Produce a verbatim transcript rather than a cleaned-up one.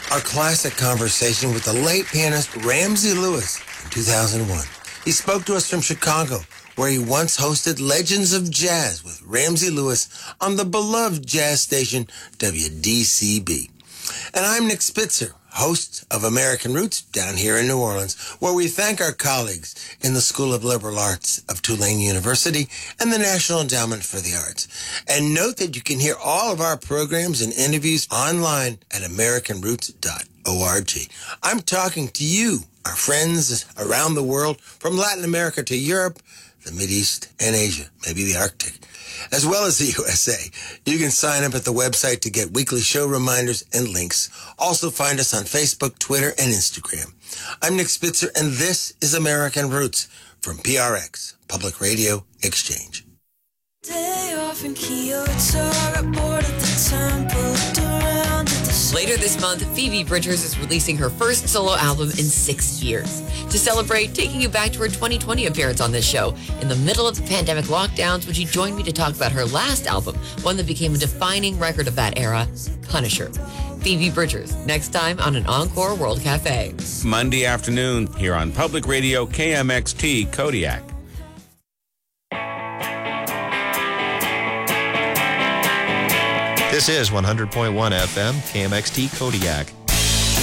our classic conversation with the late pianist Ramsey Lewis in two thousand one. He spoke to us from Chicago, where he once hosted Legends of Jazz with Ramsey Lewis on the beloved jazz station W D C B. And I'm Nick Spitzer, host of American Roots down here in New Orleans, where we thank our colleagues in the School of Liberal Arts of Tulane University and the National Endowment for the Arts. And note that you can hear all of our programs and interviews online at american roots dot org. I'm talking to you, our friends around the world, from Latin America to Europe, the Mideast, and Asia, maybe the Arctic, as well as the U S A. You can sign up at the website to get weekly show reminders and links. Also find us on Facebook, Twitter, and Instagram. I'm Nick Spitzer, and this is American Roots from P R X, Public Radio Exchange. Day off in Kyoto, I boarded the temple, looked around at the... Later this month, Phoebe Bridgers is releasing her first solo album in six years. To celebrate, taking you back to her twenty twenty appearance on this show. In the middle of the pandemic lockdowns, would you join me to talk about her last album, one that became a defining record of that era, Punisher. Phoebe Bridgers, next time on an Encore World Cafe. Monday afternoon here on Public Radio K M X T Kodiak. This is one hundred point one F M, K M X T Kodiak.